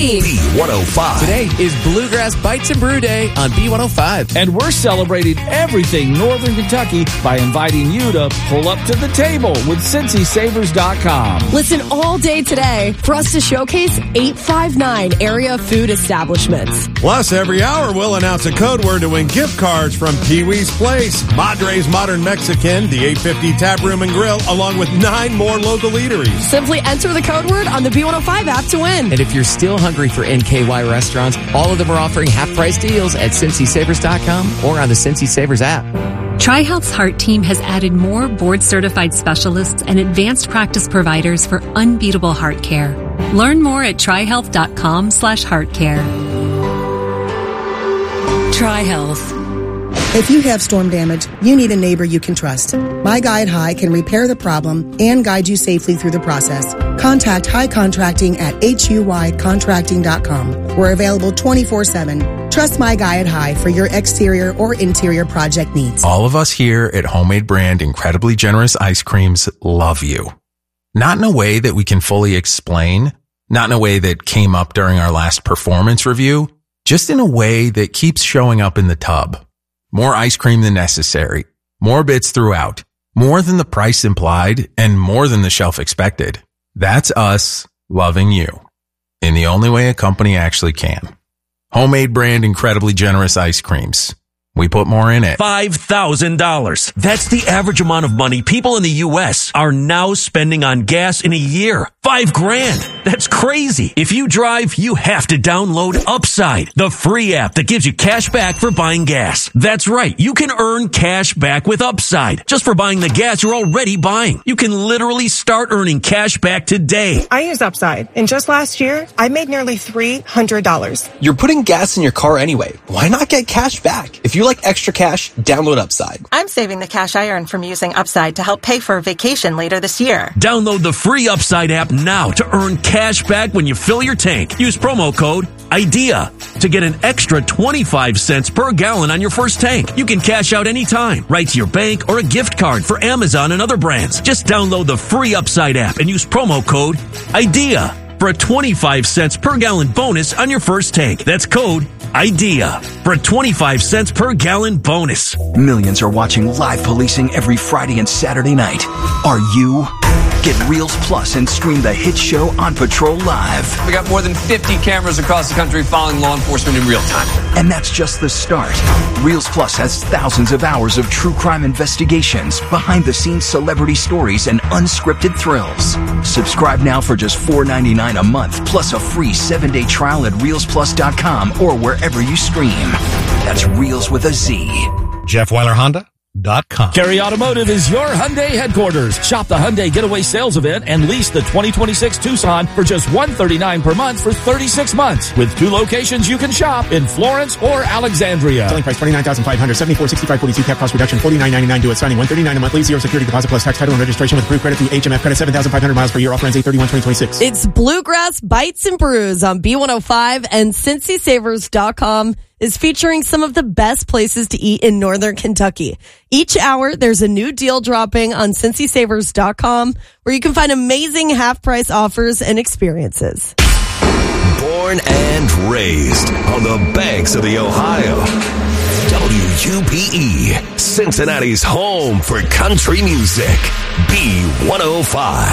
B105. B105. Today is Bluegrass Bites and Brew Day on B105. And we're celebrating everything Northern Kentucky by inviting you to pull up to the table with CincySavers.com. Listen all day today for us to showcase 859 area food establishments. Plus, every hour we'll announce a code word to win gift cards from Pee-wee's Place, Madre's Modern Mexican, the 850 Tap Room and Grill, along with 9 more local eateries. Simply enter the code word on the B105 app to win. And if you're still hungry for NKY restaurants, all of them are offering half-price deals at CincySavers.com or on the Cincy Savers app. TriHealth's Heart Team has added more board-certified specialists and advanced practice providers for unbeatable heart care. Learn more at trihealth.com/heartcare. TriHealth. If you have storm damage, you need a neighbor you can trust. My Guy at High can repair the problem and guide you safely through the process. Contact High Contracting at HUYcontracting.com. We're available 24/7. Trust My Guy at High for your exterior or interior project needs. All of us here at Homemade Brand Incredibly Generous Ice Creams love you. Not in a way that we can fully explain, not in a way that came up during our last performance review, just in a way that keeps showing up in the tub. More ice cream than necessary, more bits throughout, more than the price implied, and more than the shelf expected. That's us loving you in the only way a company actually can. Homemade Brand Incredibly Generous Ice Creams. We put more in it. $5,000. That's the average amount of money people in the U.S. are now spending on gas in a year. $5,000. That's crazy. If you drive, you have to download Upside, the free app that gives you cash back for buying gas. That's right. You can earn cash back with Upside just for buying the gas you're already buying. You can literally start earning cash back today. I use Upside, and just last year, I made nearly $300. You're putting gas in your car anyway. Why not get cash back? If you like extra cash, download Upside. I'm saving the cash I earn from using Upside to help pay for a vacation later this year. Download the free Upside app now to earn cash back when you fill your tank. Use promo code IDEA to get an extra 25 cents per gallon on your first tank. You can cash out anytime, right to your bank or a gift card for Amazon and other brands. Just download the free Upside app and use promo code IDEA for a 25 cents per gallon bonus on your first tank. That's code IDEA for a 25 cents per gallon bonus. Millions are watching live policing every Friday and Saturday night. Are you? Get Reels Plus and stream the hit show On Patrol Live. We got more than 50 cameras across the country following law enforcement in real time. And that's just the start. Reels Plus has thousands of hours of true crime investigations, behind-the-scenes celebrity stories, and unscripted thrills. Subscribe now for just $4.99 a month, plus a free 7-day trial at ReelsPlus.com or wherever you stream. That's Reels with a Z. JeffWeilerHonda.com. Carey Automotive is your Hyundai headquarters. Shop the Hyundai Getaway Sales Event and lease the 2026 Tucson for just $139 per month for 36 months. With 2 locations you can shop in Florence or Alexandria. Selling price $29,500, $74,6542 cap cost reduction, $49.99 due at signing, $139 a month, lease 0 security deposit plus tax, title, and registration with approved credit through HMF credit, 7,500 miles per year. Offer ends 8/31/2026. It's Bluegrass Bites and Brews on B105, and CincySavers.com is featuring some of the best places to eat in Northern Kentucky. Each hour, there's a new deal dropping on CincySavers.com where you can find amazing half-price offers and experiences. Born and raised on the banks of the Ohio. WUPE, Cincinnati's home for country music. B105.